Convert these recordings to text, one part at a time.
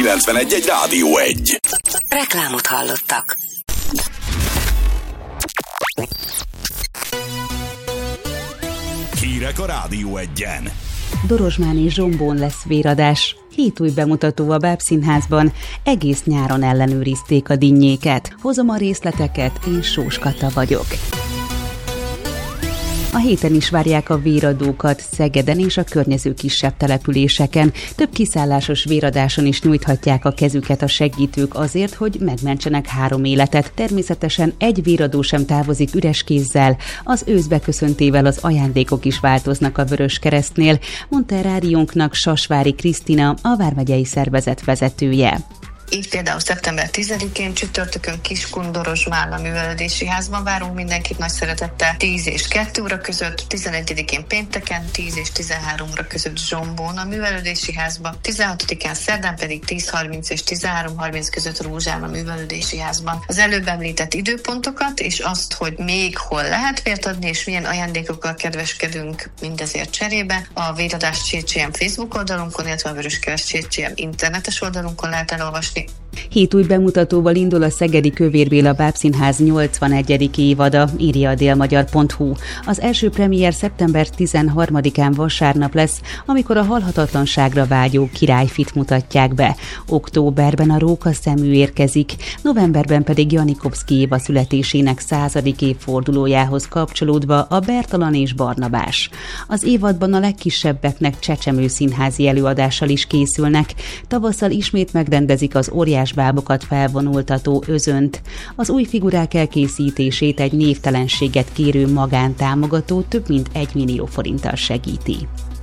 91.1 Rádió 1. Reklámot hallottak. Hírek a Rádió 1-en. Dorozsmáni Zsombón lesz véradás. 7 új bemutató a Bábszínházban. Egész nyáron ellenőrizték a dinnyéket. Hozom a részleteket, én Sós Kata vagyok. A héten is várják a véradókat Szegeden és a környező kisebb településeken. Több kiszállásos véradáson is nyújthatják a kezüket a segítők azért, hogy megmentsenek 3 életet. Természetesen egy véradó sem távozik üres kézzel. Az ősz beköszöntével az ajándékok is változnak a Vöröskeresztnél, mondta a rádiónknak Sasvári Krisztina, a vármegyei szervezet vezetője. Így például szeptember 10-én csütörtökön Kiskun-Dorozsmán a művelődési házban várunk mindenkit nagy szeretettel 10 és 2 óra között, 11-én pénteken 10 és 13 óra között Zsombón a művelődési házban, 16-án szerdán pedig 10:30 és 13:30 között Rózsán a művelődési házban. Az előbb említett időpontokat és azt, hogy még hol lehet vért adni és milyen ajándékokkal kedveskedünk mindezért cserébe, a Véradás CCM Facebook oldalunkon, illetve a Vöröskereszt CCM internetes oldalunkon lehet elolvasni. 7 új bemutatóval indul a Szegedi Kövér Béla Bábszínház 81. évada, írja a délmagyar.hu. Az első premier szeptember 13-án vasárnap lesz, amikor a halhatatlanságra vágyó királyfit mutatják be. Októberben a Rókaszemű érkezik, novemberben pedig Janikovszky Éva születésének 100. évfordulójához kapcsolódva a Bertalan és Barnabás. Az évadban a legkisebbeknek csecsemő színházi előadással is készülnek. Tavasszal ismét megrendezik az óriásbábokat felvonultató özönt. Az új figurák elkészítését egy névtelenséget kérő magántámogató több mint 1 millió forinttal segíti.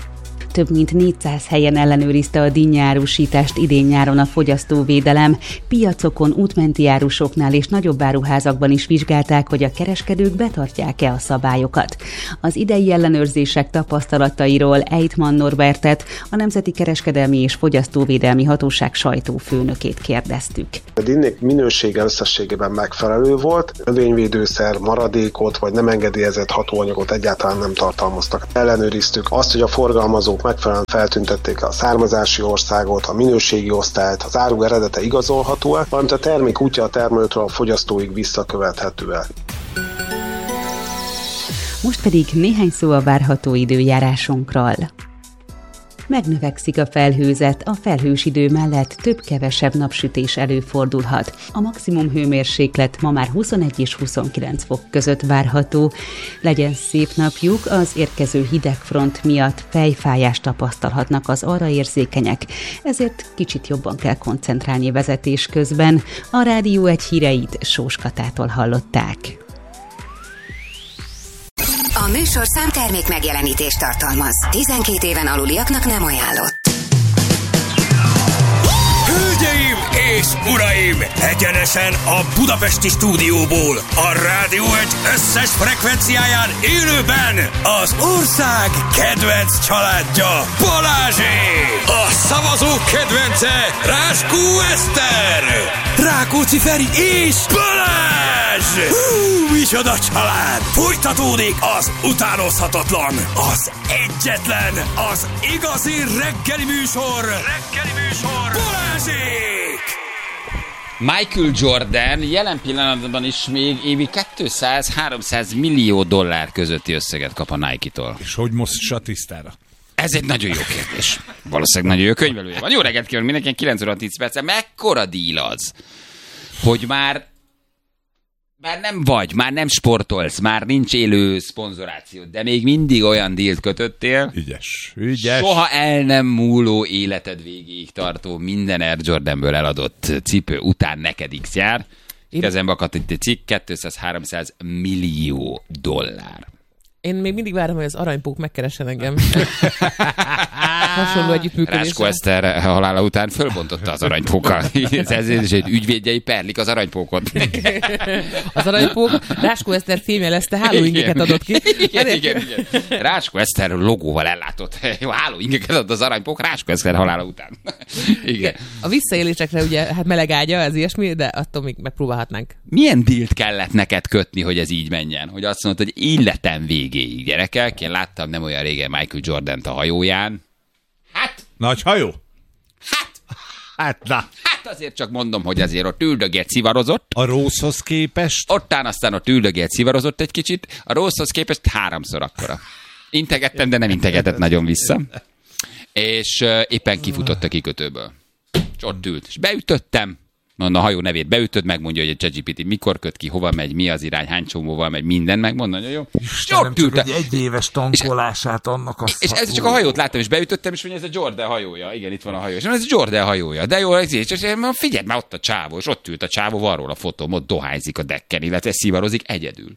Több mint 400 helyen ellenőrizte a dinnyárusítást idén-nyáron a fogyasztóvédelem. Piacokon, útmenti árusoknál és nagyobb áruházakban is vizsgálták, hogy a kereskedők betartják-e a szabályokat. Az idei ellenőrzések tapasztalatairól Eitman Norbertet, a Nemzeti Kereskedelmi és Fogyasztóvédelmi Hatóság sajtófőnökét kérdeztük. A dinnyék minősége összességében megfelelő volt, növényvédőszer, maradékot vagy nem engedélyezett hatóanyagot egyáltalán nem tartalmaztak. Ellenőriztük azt, hogy a forgalmazók megfelelően feltüntették a származási országot, a minőségi osztályt, az áru eredete igazolható-e, valamint a termék útja a termelőtől a fogyasztóig visszakövethető-e. Most pedig néhány szó a várható időjárásunkról. Megnövekszik a felhőzet, a felhős idő mellett több-kevesebb napsütés előfordulhat. A maximum hőmérséklet ma már 21 és 29 fok között várható. Legyen szép napjuk, az érkező hidegfront miatt fejfájást tapasztalhatnak az arra érzékenyek, ezért kicsit jobban kell koncentrálni vezetés közben. A Rádió 1 híreit Sós Katától hallották. A műsorszám termék megjelenítést tartalmaz. 12 éven aluliaknak nem ajánlott. Hölgyeim és uraim! Egyenesen a budapesti stúdióból, a Rádió 1 összes frekvenciáján élőben az ország kedvenc családja, Balázsék! A szavazók kedvence, Ráskó Eszter! Rákóczi Feri és Balázs! Micsoda család! Folytatódik az utánozhatatlan, az egyetlen, az igazi reggeli műsor! Balázsék! Michael Jordan jelen pillanatban is még évi 200-300 millió dollár közötti összeget kap a Nike-tól. És hogy mossa tisztára? Ez egy nagyon jó kérdés. Valószínűleg nagyon jó könyvelője van. Jó reggelt kívánok mindenkinek, 9 óra 10 perc. Mekkora díl az, hogy már nem sportolsz, már nincs élő szponzoráció, de még mindig olyan dílt kötöttél. Ügyes. Soha el nem múló életed végéig tartó minden Air Jordanből eladott cipő után neked X jár. Kezembe akadt itt egy cikk, 200-300 millió dollár. Én még mindig várom, hogy az aranypók megkeressen engem. Hasonló együttműködés. Ráskó Eszter halála után fölbontotta az aranypókkal. Ez is egy ügyvédjei perlik az aranypókot. Az aranypók Ráskó Eszter fémjelezte hálóingeket adott ki. Igen. Ráskó Eszter logóval ellátott. Jó, hálóingeket adott az aranypók Ráskó Eszter halála után. Igen. A visszaélésekre ugye hát meleg ágya, ez ilyesmi, de attól még megpróbálhatnánk. Milyen dílt kellett neked kötni, hogy ez így menjen? Hogy azt mondod, hogy életem végéig, gyerekek. Én láttam nem olyan régen Michael Jordant a hajóján. Hát? Nagy hajó? Hát? Hát azért csak mondom, hogy azért ott üldögélt, szivarozott. A Rószhoz képest? Aztán ott üldögélt, szivarozott egy kicsit. A Rószhoz képest 3-szor akkora. Integettem, de nem integetett nagyon vissza. És éppen kifutott a kikötőből. És ott ült. És beütöttem. A hajó nevét beütöd, megmondja, hogy a ChatGPT mikor köt ki, hova megy, mi az irány, hány csomóval megy, minden megmondja, nagyon jó. Istenem, csak egy éves tankolását annak azt. És ez csak a hajót láttam, és beütöttem, és mondja, ez a Jordan hajója. Igen, itt van a hajó. És ez a Jordan hajója. De jó, és figyelj, már ott a csávó, és ott ült a csávó, van róla a fotóm, ott dohányzik a decken, illetve szivarozik egyedül.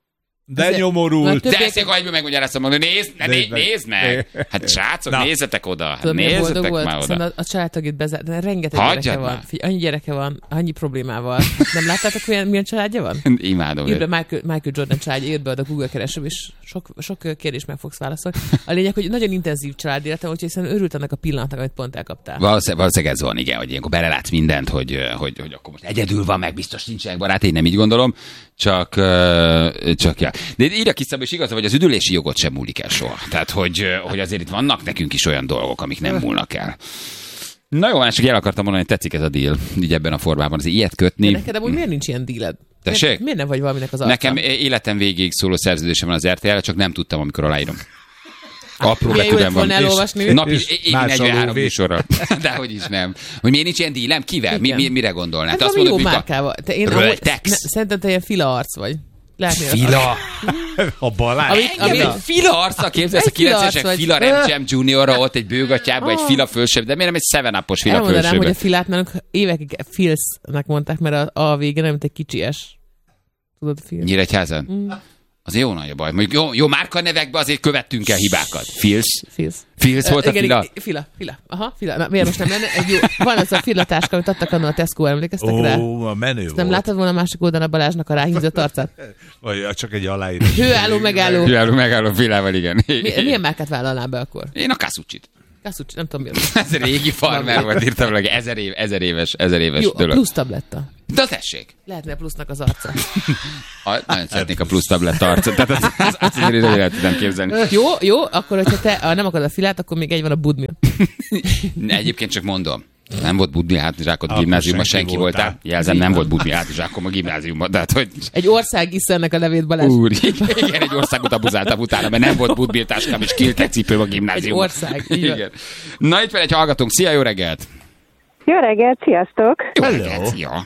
De nyomorult. De ezt akkor egyből megmagyaráztam, hogy nézd meg! Hát srácok, nézzetek oda! Nézzetek már oda! Szóval a családtagét bezárt, de rengeteg gyereke van. Annyi gyereke van, annyi problémával. Nem láttátok, milyen családja van? Imádom. Írd be Michael Jordan családja, írd be a Google keresőbe, és sok kérdést meg fogsz válaszolni. A lényeg, hogy nagyon intenzív családéletem, úgyhogy hiszen örült annak a pillanatnak, amit pont elkaptál. Valószínűleg ez van, igen, hogy ilyenkor belelátsz mindent, hogy akkor most egyedül van, meg biztos nincsenek barát, én nem így gondolom, csak ja. De írja ki Szabó, és igaz, hogy az üdülési jogot sem múlik el soha. Tehát, hogy azért itt vannak nekünk is olyan dolgok, amik nem múlnak el. Na jó, csak el akartam mondani, hogy tetszik ez a deal, így ebben a formában, azért ilyet kötni. De neked amúgy miért nincs ilyen dealed? Miért nem vagy valaminek az arca? Nekem életem végéig szóló szerződésem van az RTL-re, csak nem tudtam, amikor aláírom. Apró betűben van. Napi 43 műsorral. De hogy is nem. Hogy miért nincs ilyen dílem? Kivel? Mire gondolnál? Hát valami jó márkával. Szerintem te ilyen fila arc vagy. Fila? A Balázs? Fila arcra képzelsz a 90-esek Fila Remcsem Juniorra ott egy bőgatyában, egy fila fölsőbb, de miért nem egy 7-up-os fila fölsőbb? Elmondanám, hogy a filát nálunk évekig Filsznek mondták, mert a vége nem, mint egy kicsi S. Tudod, Filsz? Nyíregyházan? Az jó nagy a baj. Mondjuk jó márkanevekbe azért követtünk el hibákat. Filsz volt a Fila? Fila. Aha, Fila. Na, miért most nem lenne? Van az a filatáska, amit adtak annak a Tesco, emlékeztek rá? Ó, menő volt. Nem láttad volna a másik oldalon a Balázsnak a ráhízott arcát? Vagy csak egy aláírás. Hőálló, megálló Filával, igen. Milyen márkát vállalnál be akkor? Én a Kasucsit. Kasucsit, nem tudom mi. Ez régi farmer volt, írtam meg, 1000 éves jó, dolog. Plusz tabletta. De tessék. Lehetne plusznak az arca. Nagyon szeretnék a plusz tabletta arcot. Tehát azt azért el tudom képzelni. Jó, akkor hogyha te nem akarod a filát, akkor még egy van a budmil. Egyébként csak mondom. Nem volt budmil hátizsákod gimnáziumban, senki voltál. Jelzem, nem volt budmil hátizsákom a gimnáziumban. Tehát, hogy... Egy ország isz ennek a nevét, Balázs. Úr, igen, egy országot abuzáltam utána, mert nem volt budmil táskám, és kiltek cipőm a gimnáziumban. Egy ország, igen. Na, itt van egy hallgatónk. Szia, jó reggelt! Jó reggelt, sziasztok! Jó reggelt, szia!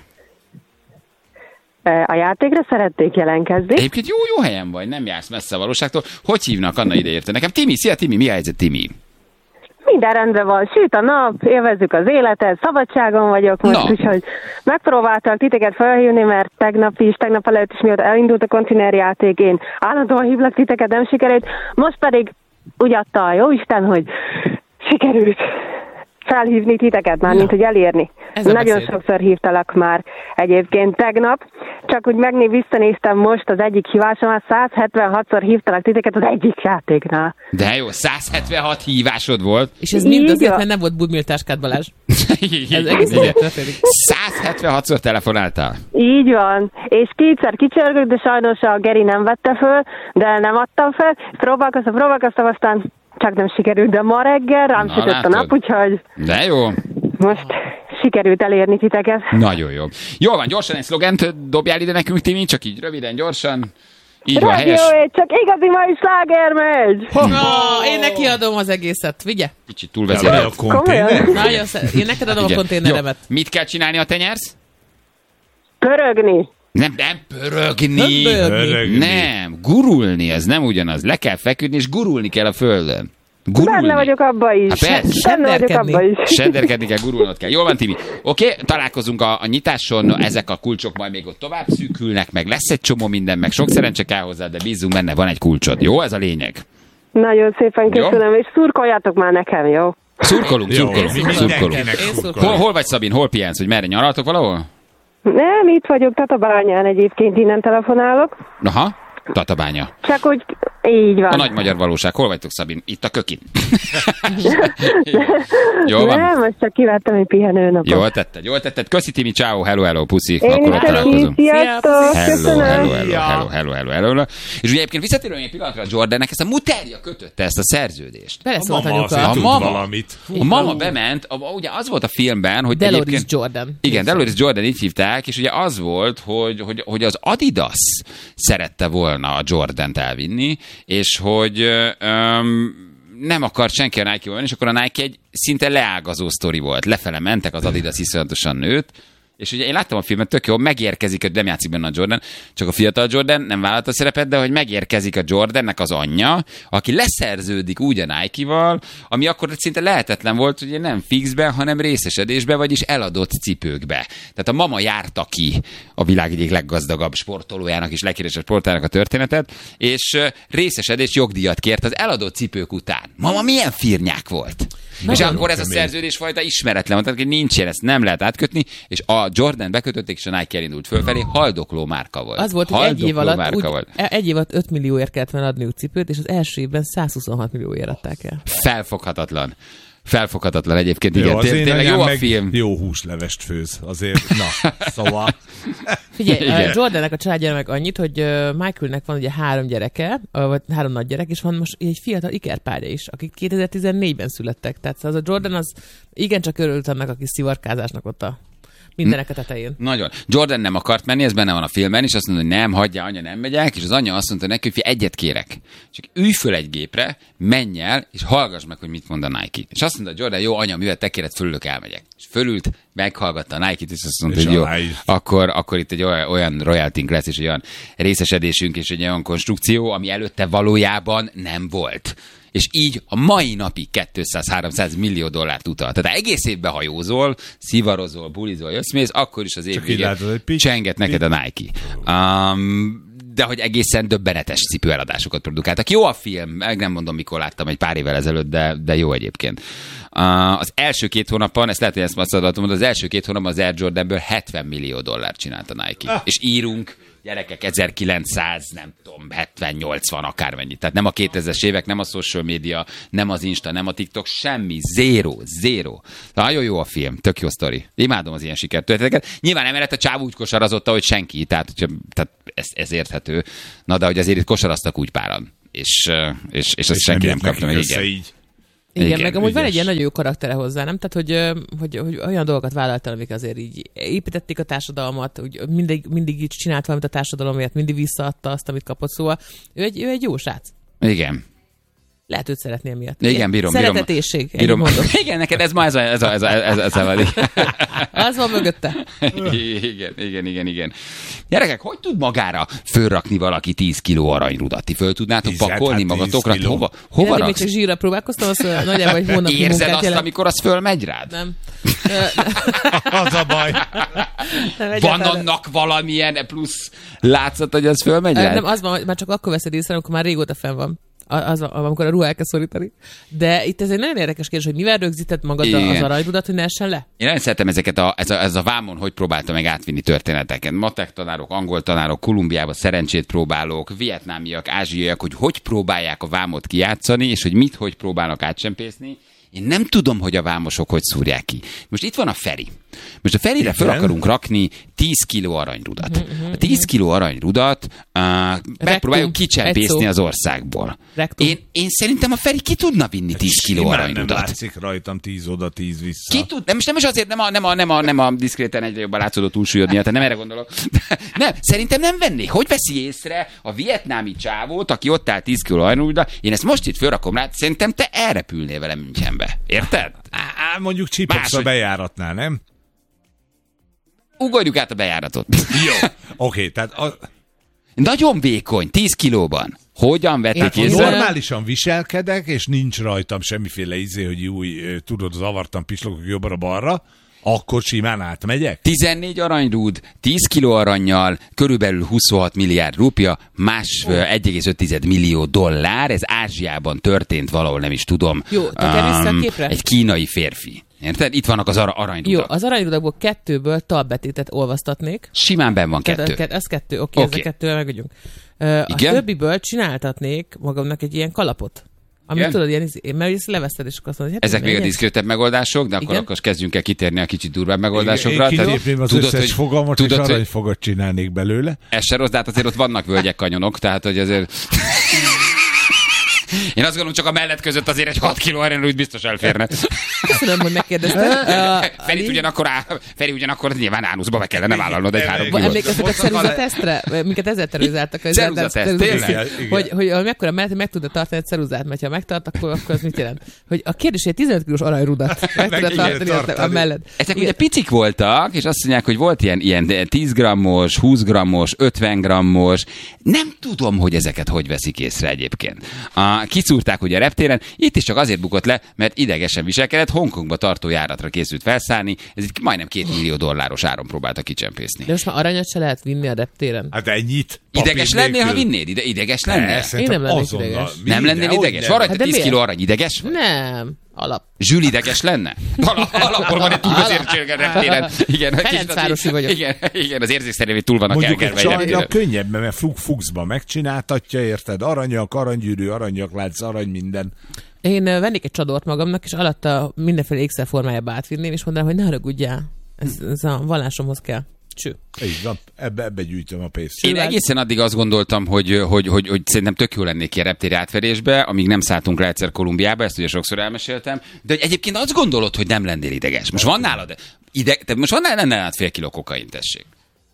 A játékra szerették jelentkezni. Egyébként jó helyen vagy, nem jársz messze a valóságtól. Hogy hívnak, Anna ide érte nekem? Timi, szia Timi, mi a helyzet, Timi? Minden rendben van, süt a nap, élvezzük az életet, szabadságon vagyok most, úgyhogy megpróbáltak titeket felhívni, mert tegnap előtt is miatt elindult a konténer játék, én állandóan hívlak titeket, nem sikerült, most pedig úgy adta a jóisten, hogy sikerült felhívni titeket már, mint hogy elérni. Nagyon sokszor hívtalak már egyébként tegnap, csak úgy visszanéztem most az egyik hívásomat, 176-szor hívtalak titeket az egyik játéknál. De jó, 176 hívásod volt. És ez mind azért, mert nem volt budmil táskád, Balázs. Ez egész 176-szor telefonáltál. Így van, és kétszer kicsörgök, de sajnos a Geri nem vette föl, de nem adtam fel. Próbálkoztam, aztán csak nem sikerült, de ma reggel rám sütött a nap, úgyhogy... De jó. Most sikerült elérni titeket. Nagyon jó. Jól van, gyorsan egy szlogent dobjál ide nekünk, Timi, csak így röviden, gyorsan. Így van, helyes. Csak igazi mai sláger megy! Én neki adom az egészet, vigye? Kicsit túlvezérel. A konténer? Nagyon én neked adom a konténeremet. Mit kell csinálni, ha te nyersz? Pörögni. Nem pörögni. Nem, gurulni, ez nem ugyanaz. Le kell feküdni, és gurulni kell a földön. Benne vagyok abba is. Senderkedni kell, gurulnod kell. Jól van, Timi. Oké, találkozunk a nyitáson, ezek a kulcsok majd még ott tovább szűkülnek, meg lesz egy csomó minden, meg sok szerencse kell hozzá, de bízunk benne, van egy kulcsod. Jó, ez a lényeg. Nagyon szépen köszönöm, és szurkoljátok már nekem, jó? Szurkolunk. Hol vagy, Szabin? Hol pihensz, hogy merre nyaraltok valahol? Nem, itt vagyok Tatabányán egyébként, innen telefonálok. Aha, Tatabánya. Csak úgy Így van. A nagy magyar valóság. Hol vagytok, Szabin? Itt a kökin. Jó van? Nem, most csak kivettem egy pihenőnapot. Jól tetted. Köszi, Timi, ciao, hello, puszi. Én akkor is találkozunk. Sziasztok, Hello. És ugye egyébként visszatérő egy pillanatra a Jordannek, ezt a muterja kötötte ezt a szerződést. Beleszólt anyuka. A mama bement, ugye az volt a filmben, hogy Dolores Jordan. Igen, Dolores Jordan, így hívták, és ugye az volt, hogy az Adidas szerette volna a Jordant elvinni, és hogy nem akart senki a Nike-val venni, és akkor a Nike egy szinte leágazó sztori volt. Lefele mentek, az Adidas iszonyatosan nőtt, és ugye én láttam a filmet, tök jó, megérkezik, hogy nem játszik benne a Jordan, csak a fiatal Jordan nem vállalt a szerepet, de hogy megérkezik a Jordannek az anyja, aki leszerződik úgy a Nike-val, ami akkor szinte lehetetlen volt, ugye nem fixben, hanem részesedésbe, vagyis eladott cipőkbe. Tehát a mama járta ki a világ egyik leggazdagabb sportolójának és leghíresebb sportolójának a történetet, és részesedés jogdíjat kért az eladott cipők után. Mama milyen firnyák volt! És akkor ez a szerződésfajta ismeretlen volt, tehát nincs ilyen, ezt nem lehet átkötni, és a Jordan bekötötték, és a Nike elindult fölfelé, haldokló márka volt. Az volt, hogy egy év alatt 5 millióért kellett volna adniuk cipőt, és az első évben 126 millióért adták el. Felfoghatatlan egyébként, igen. Tényleg jó a film. Jó húslevest főz, azért, na, szóval. Figyelj, a Jordannek a családjára meg annyit, hogy Michaelnek van ugye 3 gyereke, vagy 3 nagy gyerek, és van most egy fiatal ikerpárja is, akik 2014-ben születtek. Tehát az a Jordan az igencsak örült annak a kis szivarkázásnak ott a mindenek a tetején. Nagyon. Jordan nem akart menni, ez benne van a filmben, és azt mondta, hogy nem, hagyja, anya, nem megyek, és az anya azt mondta neki, hogy egyet kérek. Csak ülj föl egy gépre, menj el, és hallgass meg, hogy mit mond a Nike. És azt mondta Jordan, jó, anya, mivel te kéred, fölülök, elmegyek. És fölült, meghallgatta a Nike-t, és azt mondta, és hogy jó, akkor itt egy olyan royaltink lesz, és egy olyan részesedésünk, és egy olyan konstrukció, ami előtte valójában nem volt. És így a mai napig 200-300 millió dollárt utal. Tehát egész évben hajózol, szivarozol, bulizol, jössz, akkor is az év végén csenget neked a Nike. De hogy egészen döbbenetes cipőeladásokat produkáltak. Jó a film, meg nem mondom, mikor láttam, egy pár évvel ezelőtt, de jó egyébként. Az első 2 hónapban, ezt lehet, hogy ezt azt adatom, az első 2 hónapban az Air Jordanből 70 millió dollárt csinált a Nike. És írunk, gyerekek, 1900, nem tudom, 70-80 akármennyit. Tehát nem a 2000-es évek, nem a social media, nem az Insta, nem a TikTok, semmi, zero. Nagyon jó a film, tök jó sztori. Imádom az ilyen sikertörténeteket. Nyilván emellett a csáv úgy kosarazott, hogy senki, tehát ez érthető. Na de hogy azért itt kosaraztak úgy páran. És azt senki nem kapta meg. Igen, meg amúgy van egy ilyen nagyon jó karaktere hozzá, nem? Tehát, hogy olyan dolgokat vállaltál, amik azért így építették a társadalmat, úgy mindig így csinált valamit a társadalomért, mindig visszaadta azt, amit kapott, szóval ő egy jó srác. Igen. Lehet őt szeretni emiatt. Igen, bírom. Szeretetésség, Igen, neked ez ma ez az van mögötte. Igen. Gyerekek, hogy tud magára fölrakni valaki 10 kiló aranyrudat? Ti föl tudnátok pakolni magatokra? Hova raksz? Még csak zsírra próbálkoztam, az nagyjából egy hónapi munkát érzed azt, amikor az fölmegy rád? Nem. Az a baj. Van annak valamilyen plusz látszat, hogy az fölmegy rád? Nem, az van, már csak akkor veszed észre, amikor már régóta fenn van. Amikor a ruha elkezd szorítani. De itt ez egy nagyon érdekes kérdés, hogy mivel rögzíted magad az aranyrudat, hogy ne essen le? Én nagyon szeretem ezeket ez a vámon, hogy próbálta meg átvinni történeteket. Matek tanárok, angol tanárok, Kolumbiába szerencsét próbálók, vietnámiak, ázsiaiak, hogy próbálják a vámot kijátszani, és hogy próbálnak átcsempészni. Én nem tudom, hogy a vámosok hogy szúrják ki. Most itt van a Feri. Most a Ferire fel akarunk rakni 10 kiló aranyrudat. A 10 kiló aranyrudat megpróbáljuk kicsempészni az országból. Én szerintem a Feri ki tudna vinni 10 kiló aranyrudat. Nem látszik rajtam 10 oda, 10 vissza. Ki tud? Nem is azért nem a diszkréten egyre jobban látszódó túlsúlyod miatt, nem erre gondolok. Nem, szerintem nem venné. Hogy veszi észre a vietnámi csávót, aki ott áll 10 kiló aranyrudat? Én ezt most itt fölrakom rá, szerintem te elrepülnél velem Münchenbe. Érted? Mondjuk csipogsz a bejáratnál, nem? Ugorjuk át a bejáratot. Jó. Oké, tehát... Nagyon vékony, 10 kilóban. Hogyan vették észre? Normálisan viselkedek, és nincs rajtam semmiféle hogy tudod, zavartam, pislogok jobbra-balra, akkor simán átmegyek? 14 aranyrúd, 10 kiló arannyal, körülbelül 26 milliárd rupia, 1,5 millió dollár, ez Ázsiában történt valahol, nem is tudom. Jó, vissza a képre? Egy kínai férfi. Érted? Itt vannak az aranyrudak. Jó, az aranyrudakból 2-ből talbetétet olvasztatnék. Simán benn van 2. Ez 2, oké. Ezzel 2-vel megvagyunk. A többiből csináltatnék magamnak egy ilyen kalapot. Amit tudod, mert ezt leveszted, és akkor azt mondod, hogy ezek még a diszkrétebb megoldások, de akkor kezdjünk el kitérni a kicsit durvább megoldásokra. Én kilépném az összes fogalmat, és aranyfogat csinálnék belőle. Ez se rossz, de hát azért ott vannak völgyek, kanyonok, tehát hogy azért... Én azt gondolom, csak a mellett között azért egy 6 kiló aranyrud biztos elférne. Köszönöm, hogy megkérdezted. Feri ugyanakkor nyilván ánuszba be kellene vállalnod egy 3 kilót. Emlékeztetek ceruzatesztre? Minket ezzel terrorizáltak. Ceruzateszt, tényleg? Hogy mekkora mellett meg tudod tartani egy ceruzát, mert ha megtart, akkor az mit jelent? Hogy a kérdés, hogy 15 kilós aranyrudat meg tudod tartani a mellett. Ezek ugye picik voltak, és azt mondják, hogy volt ilyen 10 grammos, 20 grammos, 50 grammos. Nem tudom, hogy ezeket hogy veszik észre egyébként. Kiszúrták ugye a reptéren, itt is csak azért bukott le, mert idegesen viselkedett, Hongkongba tartó járatra készült felszállni, ez itt majdnem $2 millió áron próbálta kicsempészni. De most már aranyat se lehet vinni a reptéren. Hát ennyit. Ideges lennél, ha vinnél? Ideges lennél? Én nem lennék ideges. Nem lennél ideges? Van rajta 10 kiló arany, ideges vagy? Nem. Alap. Zsül ideges lenne? Alapból van egy túlvezértsége reptéren. Ferencvárosi vagyok. Igen, az érzékszerévé túl vannak elkerve. Mondjuk egy csajnak könnyebb, mert fuxba megcsináltatja, érted? Aranyak, aranygyűrű, aranyaklánc, arany minden. Én vennék egy csadort magamnak, és alatta mindenféle ékszerformájába átvinném, és mondanám, hogy ne haragudjál. Ez a vallásomhoz kell. Cső. Így van, ebbe gyűjtöm a pénzt. Én egészen addig azt gondoltam, hogy szerintem tök jó lennék ki a reptéri átverésbe, amíg nem szálltunk le egyszer Kolumbiába, ezt ugye sokszor elmeséltem, de hogy egyébként azt gondolod, hogy nem lennél ideges. Most van nálad nem nálad fél kiló kokain, tessék.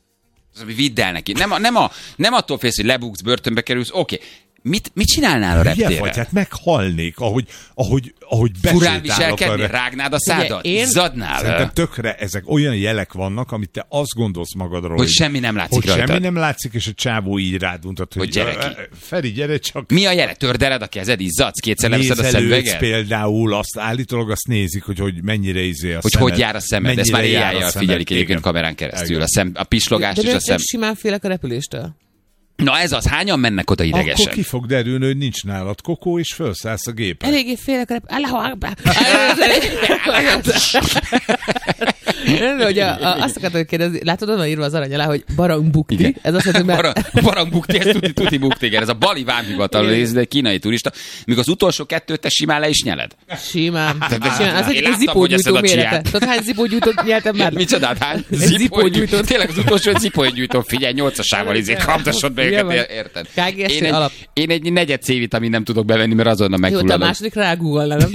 Vidd el neki. Nem attól félsz, hogy lebuksz, börtönbe kerülsz, oké. Mit csinálnál a reptére? Vagy, hát meghalnék, ahogy furán viselkedni, rágnád a szádat, izzadnál. Szerintem tökre ezek olyan jelek vannak, amit te azt gondolsz magadról, hogy semmi nem látszik rajtad. Semmi nem látszik, és a csávó így rád mutat, hogy gyere ki. Feri, gyere csak. Mi a jele? Tördeled a kezed, izzadsz, kétszer leveszed a szemüveget? Például állítólag azt nézik, hogy mennyire izé a szemed. Hogy jár a szemed, ezt már éjjel figyelik egyébként kamerán keresztül. A pislogást és a szem. De simán félek a repüléstől. Na ez az, hányan mennek oda idegesen? Akkor ki fog derülni, hogy nincs nálad kokó, és felszállsz a gépen. Eléggé félek a azt akartam kérdezni, látod, onnan írva az arany alá, hogy barangbukti. Igen. Ez azt mondja, mert... Barangbukti, ez tuti bukti, igen. Ez a Bali vámhivatal, ez egy kínai turista. Míg az utolsó 2 te simán le is nyeled. Simán. Az egy zipógyújtó mérete. Tudod, hány zipógyújtót nyeltem már? Micsodát, hány zipógyújtót? Tényleg az utolsó egy zipógyújtó. Figyelj, 8-asával kaptasod be őket, érted? Én egy negyed C-vitamin nem tudok bevenni, mert azonnal megfulladok. Jó, te a második rágúval, nem?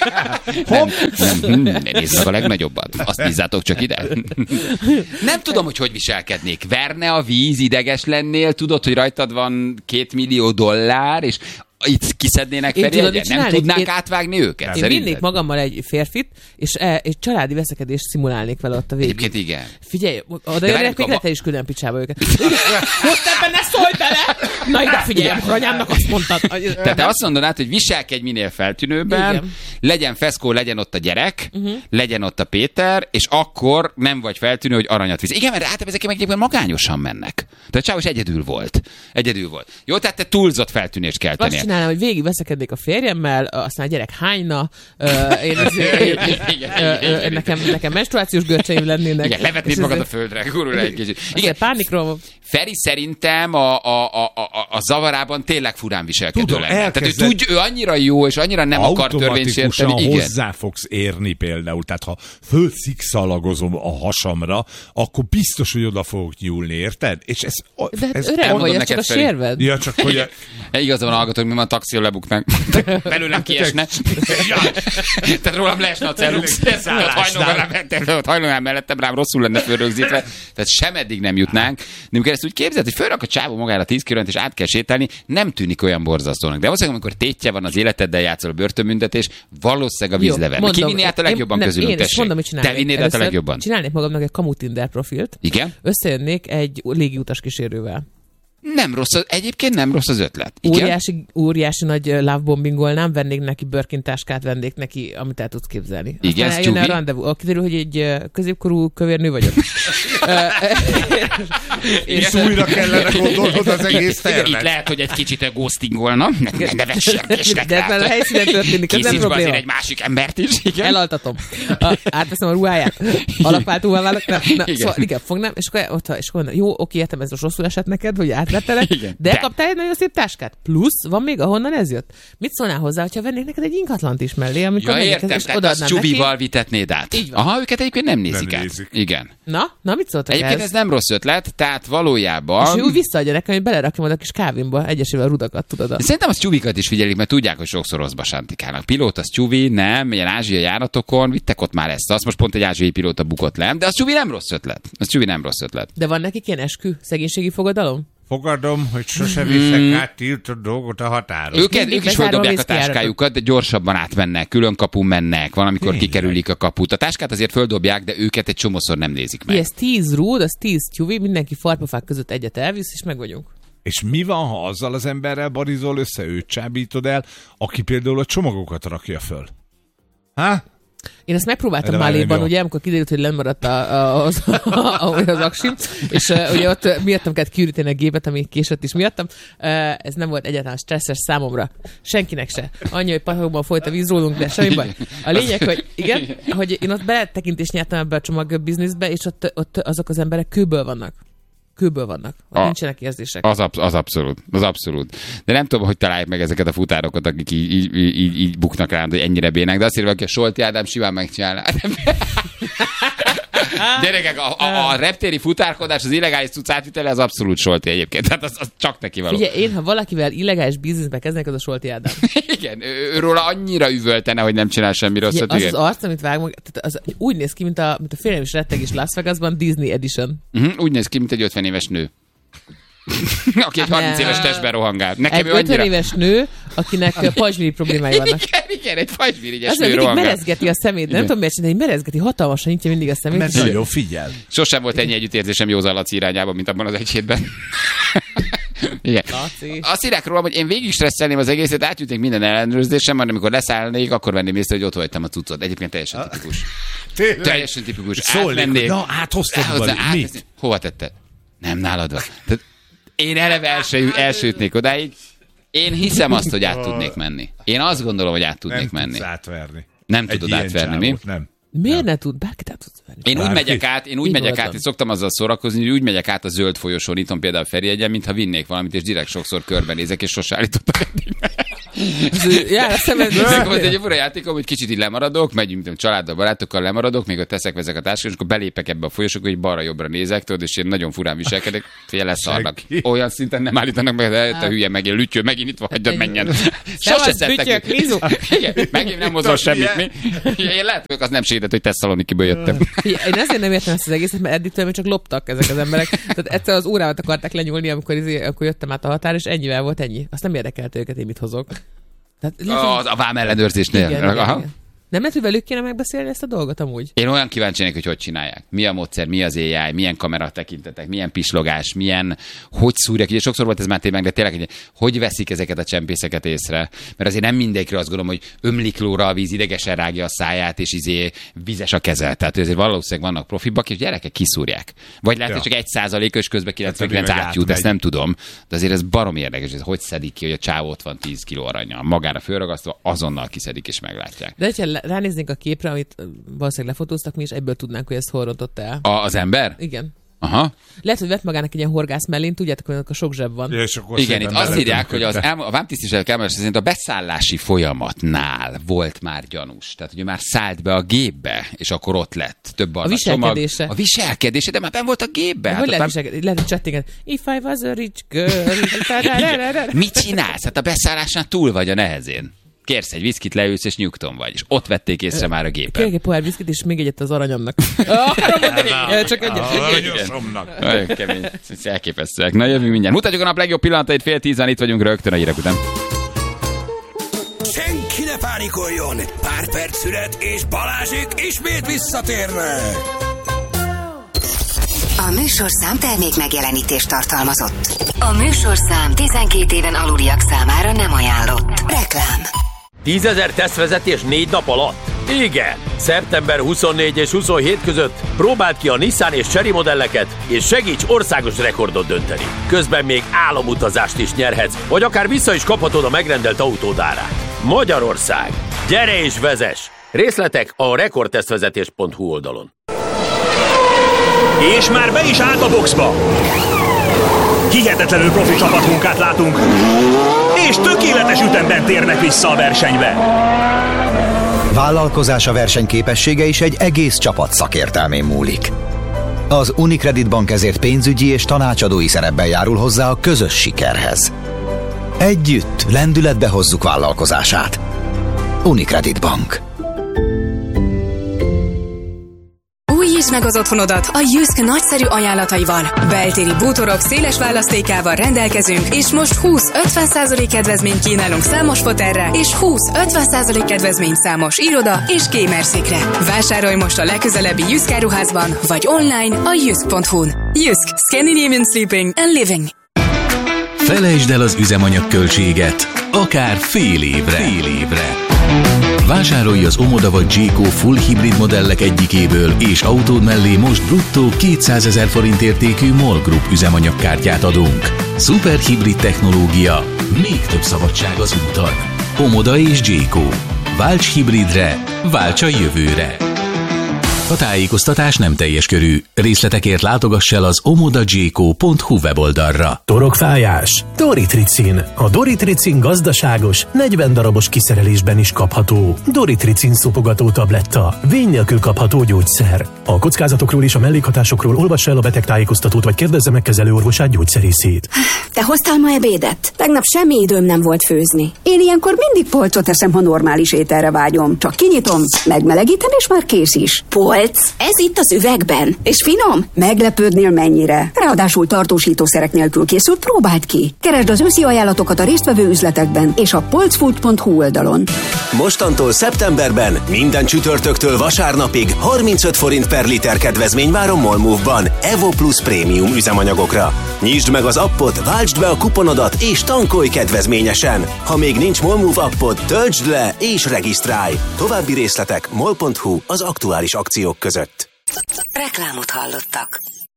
Nézd meg a legnagyobbat. Azt bízzátok csak ide. Nem tudom, hogy viselkednék. Verne a víz, ideges lennél, tudod, hogy rajtad van $2 millió, és itt kiszednének Feri, nem tudnánk átvágni őket? Én vinnék magammal egy férfit, és egy családi veszekedést szimulálnék vele ott a végén. Egyébként igen. Figyelj, oda jönnek, még te is külön picsába őket. Most ebben ne szólj bele! Na ide figyelj, akkor anyámnak azt mondtad. Tehát te azt mondod át, hogy viselkedj minél feltűnőben, igen. Legyen feszkó, legyen ott a gyerek, legyen ott a Péter, és akkor nem vagy feltűnő, hogy aranyat visz. Igen, mert általában ezek egyébként magányosan mennek. Tehát Csávos egyedül volt. Jó, tehát te túlzott feltűnést kell tenni. Hogy végig veszekednék a férjemmel, aztán a gyerek hányna, nekem menstruációs görcseim lennének. Igen, levetnéd magad a földre, gurul egy kicsit. Igen, pánikról. Feri szerintem a zavarában tényleg furán viselkedő lenne. Tehát ő annyira jó, és annyira nem akar törvénysérteni. Automatikusan hozzá fogsz érni például. Tehát ha fölszikszalagozom a hasamra, akkor biztos, hogy oda fogok nyúlni, érted? És de hát öreg vagy, ez csak a sérved. Ja, csak hogy... Igazán van hallgatók, mi van, taxi lebuknánk. Belőlem kiesne. Tehát rólam leesne a cellux. Hajlónál mellettem rám rosszul lenne fölrögzítve. Tehát sem eddig nem jutnánk. De amikor ezt úgy képzeld, hogy fölrak a csávó magára 10 kilót, és át kell sétálni, nem tűnik olyan borzasztónak. De valószínűleg, amikor tétje van az életeddel, játszol a börtönbüntetés, valószínűleg a víz lever. Ki vinni át a legjobban közülünk, tessék? Te vinnéd át a legjobban? Csinálnék magamnak egy Kamu Tinder profilt. Igen? Összejönnék egy légiutas kísérővel. Nem rossz, egyébként nem rossz az ötlet. Óriási nagy lovebombingolnám, vennék neki Birkin-táskát, vennék neki, amit el tudsz képzelni. Igen, aztán eljön a rendezvú. Kiderül, hogy egy középkorú kövérnő vagyok. És újra kellene gondolnod az egész tervet. Itt lehet, hogy egy kicsit ghostingolna. Ne vessergesnek. De ez a helyszínen történik, ez nem probléma. Készíts egy másik embert is. Igen. Elaltatom. Átveszem a ruháját. Alapváltóval válok. Szóval igen, fognám, és akkor mondom, jó, oké, értem, ez most rosszul esett neked, hogy átvettelek, de kaptál egy nagyon szép táskát. Plusz, van még, ahonnan ez jött. Mit szólnál hozzá, hogyha vennék neked egy ingatlant is mellé, amikor értem, tehát azt Csubival vitetnéd át. Aha, őket egyébként nem nézik át. Igen. Na, mit szóltak egyébként ez nem rossz ötlet, tehát valójában... És ő úgy visszaadja nekem, hogy belerakja majd a kis kávémba egyesével a rudakat, tudod. Szerintem az Csubikat is figyelik, mert tudják, hogy sokszor rosszba sántikálnak. Pilóta, az Csubi, nem, ilyen ázsiai járatokon, vittek ott már ezt. Azt most pont egy ázsiai pilóta bukott le, de az Csubi nem rossz ötlet. De van nekik ilyen eskü, szegénységi fogadalom? Fogadom, hogy sose viszek át tiltott dolgot a határon. Ők is földobják a táskájukat, de gyorsabban átmennek, külön kapun mennek, van, amikor kikerülik a kaput. A táskát azért földobják, de őket egy csomószor nem nézik meg. Ez 10 rúd, az 10 tyúvi, mindenki farpafák között egyet elvisz, és meg vagyunk. És mi van, ha azzal az emberrel barizol össze, őt csábítod el, aki például a csomagokat rakja föl? Én ezt megpróbáltam Máléban, ugye, amikor kiderült, hogy lemaradt az aksim, és ugye ott miattam kellett kiüríteni a gépet, ami késett is miattam. Ez nem volt egyáltalán stresszes számomra. Senkinek se. Annyi, hogy patakokban folyt a víz rólunk, de semmi baj. A lényeg, hogy igen, hogy én ott beletekintést nyertem ebbe a csomag bizniszbe, és ott azok az emberek kőből vannak. Nincsenek érzések. Az abszolút. De nem tudom, hogy találják meg ezeket a futárokat, akik így buknak rá, hogy ennyire bének, de azt írva, hogy a Solti Ádám simán megcsinálná. Gyerekek, a reptéri futárkodás, az illegális cucc átvitele, az abszolút Solti egyébként. Tehát az csak neki való. Figyelj, én, ha valakivel illegális bizniszbe kezdnek, az a Solti Ádám. Igen, őróla annyira üvöltene, hogy nem csinál semmi rosszat. Az az arc, amit vágunk, az úgy néz ki, mint a félelem és rettegés Las Vegasban, Disney Edition. Úgy néz ki, mint egy 50 éves nő. Aki egy 30 éves testben rohangál. Nekem egy 50 éves nő, akinek pajzsmiri problémái vannak. Igen, egy pajzsmirigyes nő rohangál. Merezgeti a szemét, nem tudom miért csinálni, merezgeti, hatalmasan nyitja mindig a szemét. Mert nagyon figyel. Sosem volt ennyi együttérzésem Józan Laci irányában, mint abban az egy hétben. Igen. Azt írják rólam, hogy én végig stresszelném az egészet, átjutnék minden ellenőrzésem, majd amikor leszállnék, akkor venném észre, hogy ott hagytam a cuccot. Egyébként teljesen tipikus. Teljesen tipikus. Szólnék, na, áthoztad mit? Hova tetted? Nem nálad van. Én eleve elsőtnék odáig. Én hiszem azt, hogy át tudnék menni. Én azt gondolom, hogy át tudnék menni. Nem tudsz átverni. Nem tudod átverni, mi? Nem. Miért ne tud? Bárkit át tudsz verni. Én úgy megyek át, és szoktam azzal szórakozni, hogy úgy megyek át a zöld folyosón, itthon például Ferihegyen, mintha vinnék valamit, és direkt sokszor körbenézek, és sose állítottak eddig. Volt egy fura játékom, hogy kicsit így lemaradok, megyünk családdal, barátokkal lemaradok, még ott vezek a táskát, és akkor belépek ebbe a folyosókba, hogy balra-jobbra nézek, tudod, és én nagyon furán viselkedek, fél leszarnak. Olyan szinten nem állítanak meg, de te hülye megint, lütyő, megint itt van, hagyjad menjen. Sose szedtek. Megint nem hozol semmit, mi? Én lehet, hogy az nem segített, hogy Tesszalonikiből jöttem. Én ezért nem értem ezt az egészet, mert eddig csak loptak ezek az emberek. Tehát egyszer az órámat akarták lenyúlni, amikor jöttem át a határ, és ennyivel volt ennyi. Azt nem érdekelte őket, én mit hozok. Tehát, a vám ellenőrzésnél. Igen. Nem lehet, hogy velük kéne megbeszélni ezt a dolgot amúgy? Én olyan kíváncsi vagyok, hogy csinálják. Mi a módszer, mi az AI, milyen kamera tekintetek, milyen pislogás, hogy szúrják. Ugye sokszor volt ez már tényleg, de tényleg, hogy veszik ezeket a csempészeket észre. Mert azért nem mindenkire azt gondolom, hogy ömlik lóra a víz, idegesen rágja a száját, és vizes a keze. Tehát azért valószínűleg vannak profibak, és gyerekek kiszúrják. Vagy lehet, hogy csak 1%-os közben 99 átjut, ezt nem tudom. De azért ez barom érdekes, hogy szedik ki, hogy a csávó ott van 10 kiló aranyal. Magára fölragasztva, azonnal kiszedik és meglátják. De ránéznénk a képre, amit valószínűleg lefotóztak, mi is egyből tudnánk, hogy ezt hol rontott el. Az ember? Igen. Aha. Lehet, hogy vett magának egy ilyen horgász mellén, tudjátok, hogy a sok zseb van. Igen, itt azt írják, hogy a vámtisztviselők elmondás szerint a beszállási folyamatnál volt már gyanús. Tehát, hogy már szállt be a gépbe, és akkor ott lett több az a viselkedése. A viselkedése, de már benn volt a gépbe. Hogy lehet, hogy csettinget. If I was a rich girl. Mit csinálsz? Hát a beszállásnál túl vagy a nehezén. Kérsz egy viszkit, leülsz, és nyugton vagy. És ott vették észre már a gépen. Kérek egy pohár viszkit, és még egyet az aranyomnak. Csak egyet. Aranyosomnak. Nagyon kemény. Elképesztőek. Na, jövünk mindjárt. Mutatjuk a nap legjobb pillanatait, 9:30, itt vagyunk rögtön a hírek után. Senki ne pánikoljon! Pár perc szület, és Balázsék ismét visszatérnek! A műsorszám termék megjelenítést tartalmazott. A műsorszám 12 éven aluliak számára nem ajánlott. Reklám. 10 000 tesztvezetés 4 nap alatt? Igen! Szeptember 24 és 27 között próbáld ki a Nissan és Chery modelleket, és segíts országos rekordot dönteni. Közben még álomutazást is nyerhetsz, vagy akár vissza is kaphatod a megrendelt autód árát. Magyarország! Gyere és vezess! Részletek a rekordtesztvezetés.hu oldalon. És már be is állt a boxba! Hihetetlenül profi csapatmunkát látunk, és tökéletes ütemben térnek vissza a versenybe. Vállalkozása versenyképessége is egy egész csapat szakértelmén múlik. Az Unicredit Bank ezért pénzügyi és tanácsadói szerepben járul hozzá a közös sikerhez. Együtt lendületbe hozzuk vállalkozását. Unicredit Bank. Újítsd meg az otthonodat a Jysk nagyszerű ajánlataival. Beltéri bútorok széles választékával rendelkezünk, és most 20-50% kedvezményt kínálunk számos fotelre, és 20-50% kedvezményt számos iroda és gamerszékre. Vásárolj most a legközelebbi Jysk áruházban, vagy online a jysk.hu-n. Jysk. Scandinavian Sleeping and Living. Felejtsd el az üzemanyagköltséget, akár fél évre. Vásárolj az Omoda vagy Jayco full hibrid modellek egyikéből, és autód mellé most bruttó 200 000 forint értékű MOL Group üzemanyagkártyát adunk. Szuper hibrid technológia, még több szabadság az úton. Omoda és Jayco. Válts hibridre, válts a jövőre. A tájékoztatás nem teljes körű. Részletekért látogass el az omodajayco.hu weboldalra. Torokfájás? Doritricin. A Doritricin gazdaságos, 40 darabos kiszerelésben is kapható. Doritricin szopogató tabletta. Vény nélkül kapható gyógyszer. A kockázatokról és a mellékhatásokról olvassa el a betegtájékoztatót, vagy kérdezze meg kezelőorvosát, gyógyszerészét. Te hoztál ma ebédet? Tegnap semmi időm nem volt főzni. Én ilyenkor mindig polcot eszem, ha normális ételre vágyom. Csak kinyitom, megmelegítem, és már kész is. Polc? Ez itt az üvegben. És finom? Meglepődnél mennyire. Ráadásul tartósítószerek nélkül készült, próbáld ki. Keresd az őszi ajánlatokat a résztvevő üzletekben és a polcfood.hu oldalon. Mostantól szeptemberben minden csütörtöktől vasárnapig 35 forint per liter kedvezmény vár a MOL Move-ban Evo Plus prémium üzemanyagokra. Nyisd meg az appot, váltsd be a kuponodat és tankolj kedvezményesen. Ha még nincs MOL Move appod, töltsd le és regisztrálj. További részletek mol.hu az aktuális akciók között. Reklámot hallottak.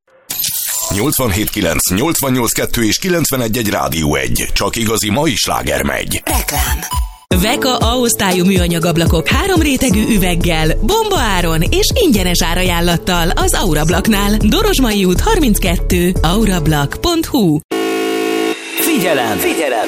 87.9, 88.2 és 91.1 Rádió 1. Csak igazi mai sláger megy. Reklám. Veka A-osztályú műanyagablakok 3 rétegű üveggel, bombaáron és ingyenes árajánlattal az Aurablaknál. Dorozsmai út 32, aurablak.hu. Figyelem!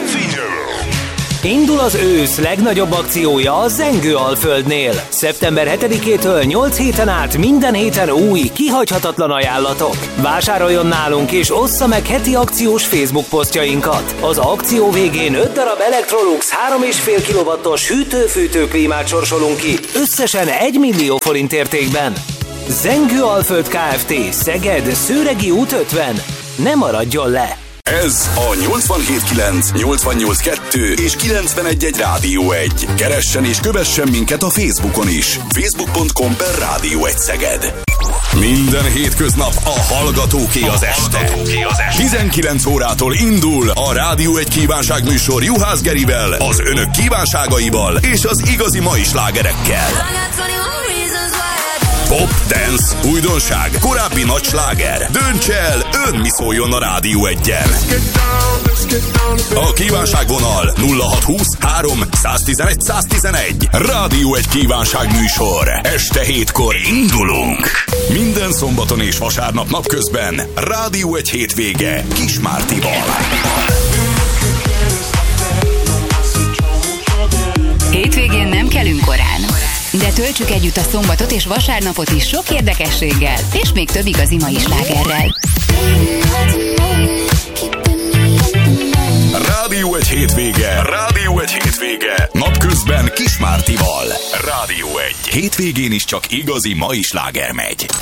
Indul az ősz legnagyobb akciója a Zengő-Alföldnél. Szeptember 7-től 8 héten át minden héten új, kihagyhatatlan ajánlatok. Vásároljon nálunk és ossza meg heti akciós Facebook posztjainkat. Az akció végén 5 darab Electrolux 3,5 kW-os hűtő-fűtő klímát sorsolunk ki, összesen 1 millió forint értékben. Zengő-Alföld Kft. Szeged, Szőregi út 50. Ne maradjon le! Ez a 87.9, 88.2 és 91.1 Rádió 1. Keressen és kövessen minket a Facebookon is. Facebook.com/Rádió 1 Szeged. Minden hétköznap a hallgatóké az este. 19 órától indul a Rádió 1 kívánságműsor Juhász Gerivel, az önök kívánságaival és az igazi mai slágerekkel. Pop, dance, újdonság, korábbi nagy sláger. Dönts el, ön mi szóljon a Rádió 1-jel. A kívánságvonal 0620 3 111 111. Rádió 1 kívánságműsor. Este 7-kor indulunk. Minden szombaton és vasárnap napközben Rádió 1 hétvége Kismártival. Hétvégén nem kelünk korán, de töltsük együtt a szombatot és vasárnapot is sok érdekességgel, és még több igazi mai slágerrel. Rádió 1 hétvége. Napközben Kismártival. Rádió 1. Hétvégén is csak igazi mai sláger megy.